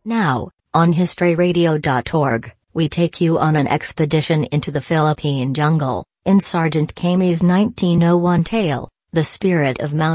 Now, on historyradio.org, we take you on an expedition into the Philippine jungle, in Sergeant Kamey's 1901 tale, The Spirit of Mount